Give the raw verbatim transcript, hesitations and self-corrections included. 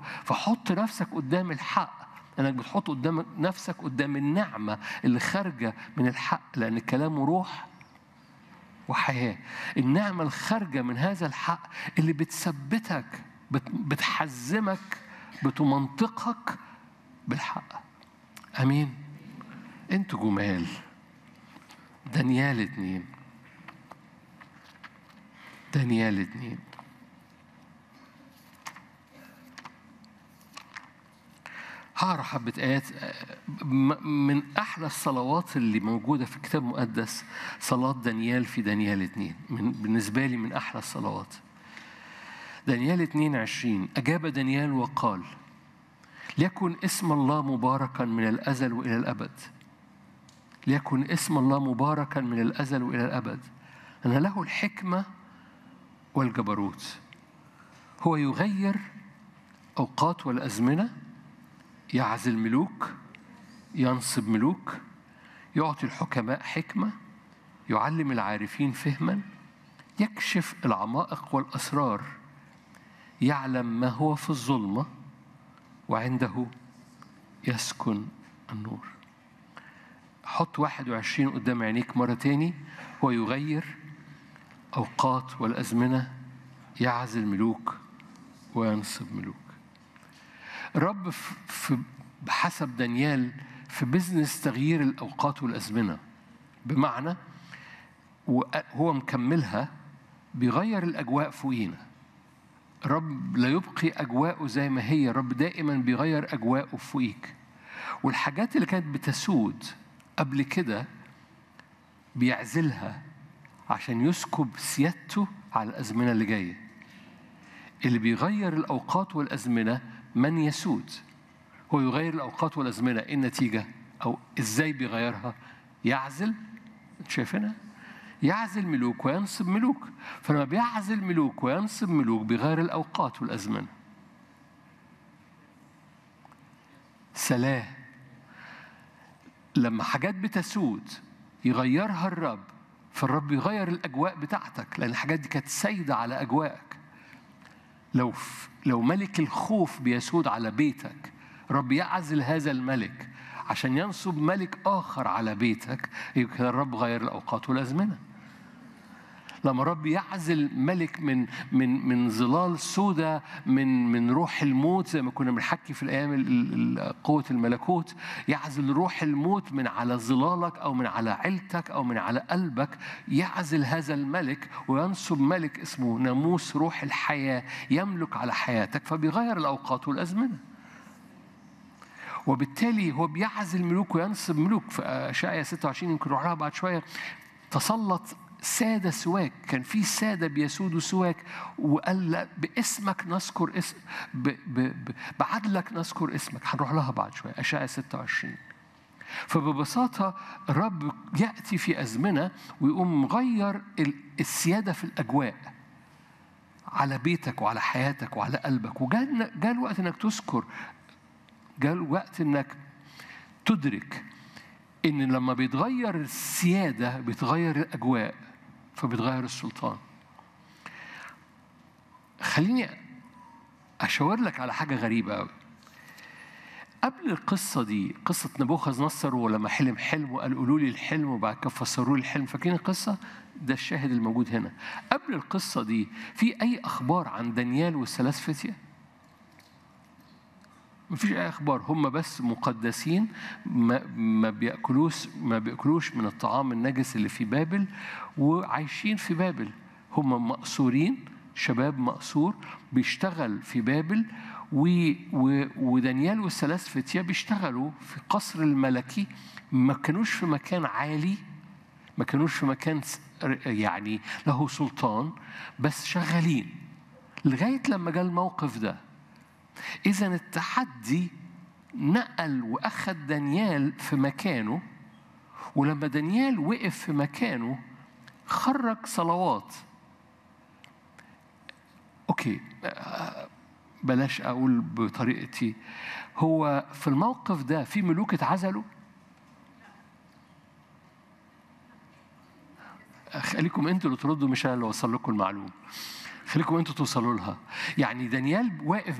فحط نفسك قدام الحق، انك بتحط قدام نفسك قدام النعمه اللي خارجه من الحق، لان كلامه روح وحياه. النعمه الخارجه من هذا الحق اللي بتثبتك، بتحزمك، بتمنطقك بالحق. امين. انتوا جمال. دانيال اتنين دانيال اتنين هقرا حبة آيات من أحلى الصلوات اللي موجودة في الكتاب المقدس. صلاة دانيال في دانيال اتنين من بالنسبة لي من أحلى الصلوات. دانيال اتنين عشرين: أجاب دانيال وقال: ليكن اسم الله مباركا من الأزل وإلى الأبد. ليكن اسم الله مباركا من الأزل وإلى الأبد، أن له الحكمة والجبروت. هو يغير أوقات والأزمنة، يعزل ملوك، ينصب ملوك، يعطي الحكماء حكمة، يعلم العارفين فهما، يكشف العمائق والأسرار، يعلم ما هو في الظلمة، وعنده يسكن النور. حط واحد وعشرين قدام عينيك مرة تاني. هو يغير أوقات والأزمنة، يعزل ملوك وينصب ملوك. الرب في بحسب دانيال في بزنس تغيير الأوقات والأزمنة، بمعنى وهو مكملها بيغير الأجواء فوقينا. رب لا يبقي أجواءه زي ما هي، رب دائما بيغير أجواءه فوقيك. والحاجات اللي كانت بتسود قبل كده بيعزلها عشان يسكب سيادته على الأزمنة اللي جاية. اللي بيغير الأوقات والأزمنة من يسود. هو يغير الأوقات والأزمنة. إيه النتيجة؟ أو إزاي بيغيرها؟ يعزل. شايفينها؟ يعزل ملوك وينصب ملوك. فلما بيعزل ملوك وينصب ملوك بيغير الأوقات والأزمنة. سلام. لما حاجات بتسود يغيرها الرب، فالرب يغير الأجواء بتاعتك، لأن الحاجات دي كانت سايدة على أجواءك. لو لو ملك الخوف بيسود على بيتك، رب يعزل هذا الملك عشان ينصب ملك آخر على بيتك، يبقى الرب غير الأوقات والأزمنة. لما رب يعزل ملك من من من ظلال سودة، من من روح الموت، زي ما كنا بنحكي في الأيام قوة الملكوت، يعزل روح الموت من على ظلالك أو من على عيلتك أو من على قلبك، يعزل هذا الملك وينصب ملك اسمه ناموس روح الحياة يملك على حياتك، فبيغير الأوقات والأزمنة. وبالتالي هو بيعزل ملوك وينصب ملوك. في أشعياء ستة وعشرين يمكن نروح لها بعد شوية: تسلط سادة سواك. كان في سادة بيسودوا سواك، وقال لا باسمك نذكر اسم، ب ب ب بعدلك نذكر اسمك. هنروح لها بعد شوية أشعياء ستة وعشرين. فببساطة الرب يأتي في أزمنة ويقوم مغير السيادة في الأجواء على بيتك وعلى حياتك وعلى قلبك. وجاء جاء الوقت إنك تذكر، جاء الوقت إنك تدرك إن لما بيتغير السيادة بيتغير الأجواء، فبيتغير السلطان. خليني أشاور لك على حاجة غريبة أوي. قبل القصة دي، قصة نبوخذ نصر، ولما حلم حلم وقال قولوا لي الحلم وبعد كده فسروا لي الحلم. فاكرين القصة؟ ده الشاهد الموجود هنا. قبل القصة دي في أي أخبار عن دانيال والثلاث فتية؟ مفيش أي أخبار. هم بس مقدسين، ما ما بيأكلوش ما بيأكلوش من الطعام النجس اللي في بابل، وعايشين في بابل. هم مأسورين، شباب مأسور بيشتغل في بابل، و و ودانيال والثلاث فتية بيشتغلوا في قصر الملكي. ما كانوش في مكان عالي، ما كانوش في مكان يعني له سلطان، بس شغالين لغاية لما جاء الموقف ده. إذن التحدي نقل وأخذ دانيال في مكانه، ولما دانيال وقف في مكانه خرج صلوات. أوكي، بلاش أقول بطريقتي. هو في الموقف ده في ملوك اتعزلوا؟ خليكم أنتوا اللي تردوا، مش أنا اللي أوصل لكم المعلومة. خليكم أنتوا توصلوا لها. يعني دانيال واقف